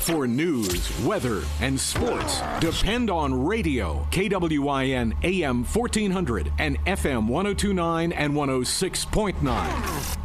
For news, weather, and sports, depend on radio. KWIN AM 1400 and FM 1029 and 106.9.